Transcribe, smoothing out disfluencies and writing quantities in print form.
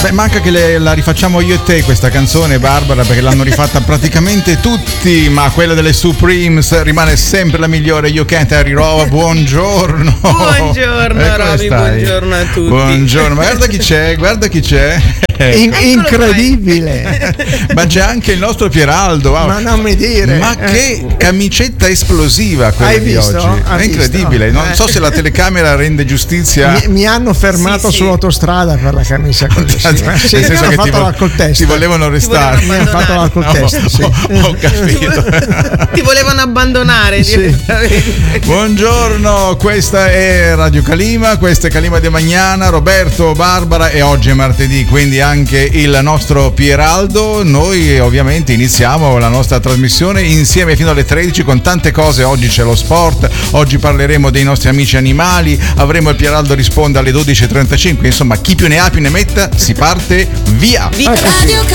Beh, manca che la rifacciamo io e te questa canzone, Barbara, perché l'hanno rifatta praticamente tutti, ma quella delle Supremes rimane sempre la migliore. You Can't Harry Rova, buongiorno. Buongiorno Roby, buongiorno a tutti. Buongiorno, ma guarda chi c'è. Incredibile. Ma c'è anche il nostro Pieraldo, wow. Ma non mi dire. Ma che camicetta esplosiva quella Hai di visto? oggi. È incredibile. Visto? Non so se la telecamera rende giustizia. Mi hanno fermato sull'autostrada per la camicia così. Sì, nel senso mi che hanno fatto l'alcol test. ti volevano arrestare. Mi hanno fatto l'alcol test, sì. Ho capito. Ti volevano abbandonare direttamente. Buongiorno, questa è Radio Calima, questa è Calima de Magnana, Roberto, Barbara, e oggi è martedì, quindi anche il nostro Pieraldo. Noi ovviamente iniziamo la nostra trasmissione insieme fino alle 13 con tante cose. Oggi c'è lo sport, oggi parleremo dei nostri amici animali, avremo il Pieraldo risponde alle 12.35, insomma chi più ne ha più ne metta, si parte via.